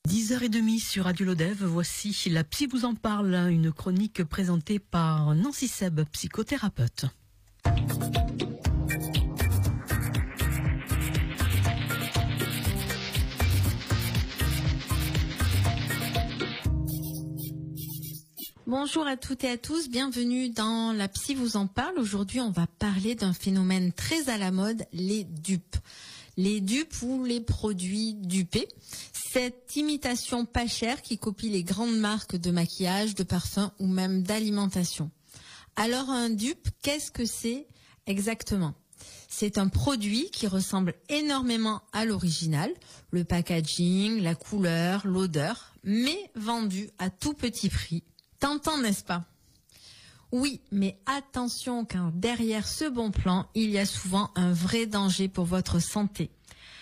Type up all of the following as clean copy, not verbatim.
10h30 sur Radio Lodève, voici La Psy vous en parle, une chronique présentée par Nancy Seb, psychothérapeute. Bonjour à toutes et à tous, bienvenue dans La Psy vous en parle. Aujourd'hui, on va parler d'un phénomène très à la mode, les dupes. Les dupes ou les produits dupés. Cette imitation pas chère qui copie les grandes marques de maquillage, de parfum ou même d'alimentation. Alors un dupe, qu'est-ce que c'est exactement ? C'est un produit qui ressemble énormément à l'original, le packaging, la couleur, l'odeur, mais vendu à tout petit prix. Tentant, n'est-ce pas ? Oui, mais attention car derrière ce bon plan, il y a souvent un vrai danger pour votre santé.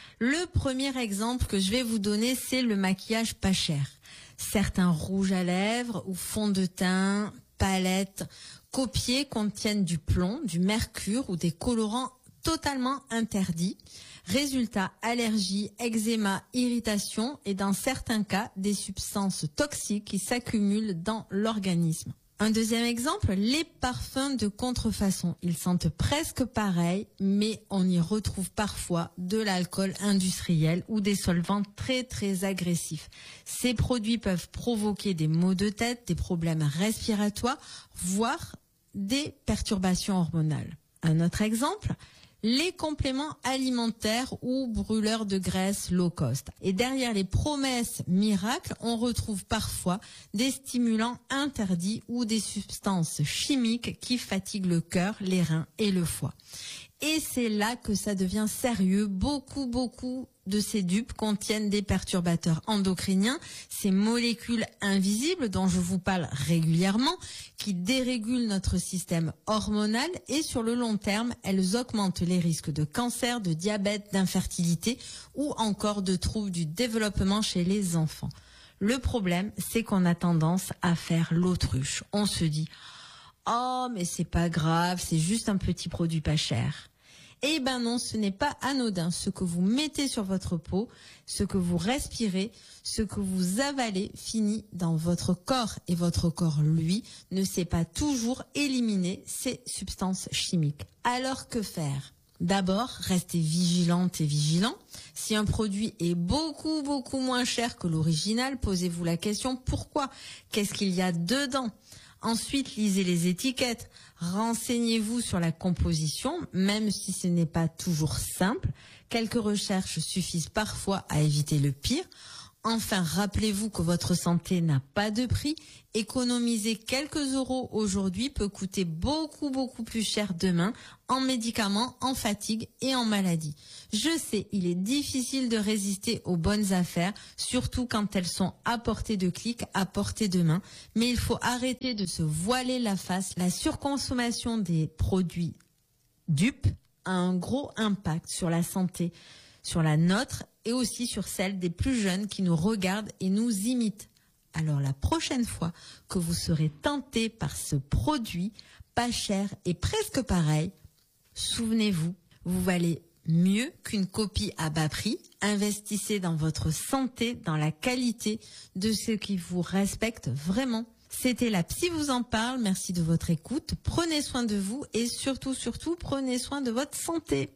Le premier exemple que je vais vous donner, c'est le maquillage pas cher. Certains rouges à lèvres ou fonds de teint, palettes, copiés contiennent du plomb, du mercure ou des colorants totalement interdits. Résultat, allergie, eczéma, irritation et dans certains cas, des substances toxiques qui s'accumulent dans l'organisme. Un deuxième exemple, les parfums de contrefaçon. Ils sentent presque pareil, mais on y retrouve parfois de l'alcool industriel ou des solvants très très agressifs. Ces produits peuvent provoquer des maux de tête, des problèmes respiratoires, voire des perturbations hormonales. Un autre exemple, les compléments alimentaires ou brûleurs de graisse low cost. Et derrière les promesses miracles, on retrouve parfois des stimulants interdits ou des substances chimiques qui fatiguent le cœur, les reins et le foie. Et c'est là que ça devient sérieux. Beaucoup de ces dupes contiennent des perturbateurs endocriniens, ces molécules invisibles dont je vous parle régulièrement, qui dérégulent notre système hormonal et sur le long terme, elles augmentent les risques de cancer, de diabète, d'infertilité ou encore de troubles du développement chez les enfants. Le problème, c'est qu'on a tendance à faire l'autruche. On se dit « Oh, mais c'est pas grave, c'est juste un petit produit pas cher ». Eh ben non, ce n'est pas anodin. Ce que vous mettez sur votre peau, ce que vous respirez, ce que vous avalez finit dans votre corps. Et votre corps, lui, ne sait pas toujours éliminer ces substances chimiques. Alors que faire ? D'abord, restez vigilante et vigilant. Si un produit est beaucoup moins cher que l'original, posez-vous la question pourquoi ? Qu'est-ce qu'il y a dedans ? Ensuite, lisez les étiquettes, renseignez-vous sur la composition, même si ce n'est pas toujours simple. Quelques recherches suffisent parfois à éviter le pire. Enfin, rappelez-vous que votre santé n'a pas de prix. Économiser quelques euros aujourd'hui peut coûter beaucoup plus cher demain en médicaments, en fatigue et en maladie. Je sais, il est difficile de résister aux bonnes affaires, surtout quand elles sont à portée de clic, à portée de main. Mais il faut arrêter de se voiler la face. La surconsommation des produits dupes a un gros impact sur la santé, sur la nôtre et aussi sur celle des plus jeunes qui nous regardent et nous imitent. Alors la prochaine fois que vous serez tenté par ce produit pas cher et presque pareil, souvenez-vous, vous valez mieux qu'une copie à bas prix. Investissez dans votre santé, dans la qualité de ce qui vous respecte vraiment. C'était La Psy vous en parle. Merci de votre écoute. Prenez soin de vous et surtout, prenez soin de votre santé.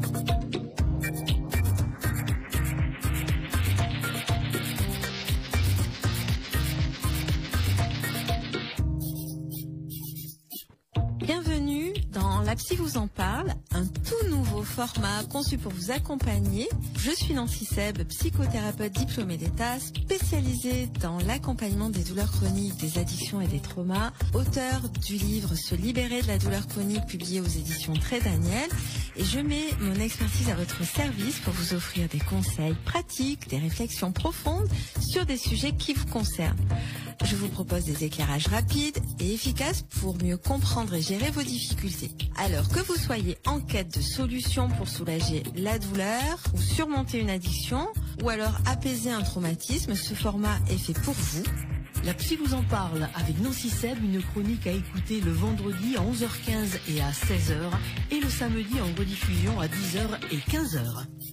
Bienvenue dans La Psy vous en parle, un tout nouveau format conçu pour vous accompagner. Je suis Nancy Seb, psychothérapeute diplômée d'État, spécialisée dans l'accompagnement des douleurs chroniques, des addictions et des traumas, auteure du livre Se libérer de la douleur chronique publié aux éditions Très Daniel. Et je mets mon expertise à votre service pour vous offrir des conseils pratiques, des réflexions profondes sur des sujets qui vous concernent. Je vous propose des éclairages rapides et efficaces pour mieux comprendre et gérer vos difficultés. Alors que vous soyez en quête de solutions pour soulager la douleur ou surmonter une addiction ou alors apaiser un traumatisme, ce format est fait pour vous. La Psy vous en parle avec Nancy Seb, une chronique à écouter le vendredi à 11h15 et à 16h et le samedi en rediffusion à 10h et 15h.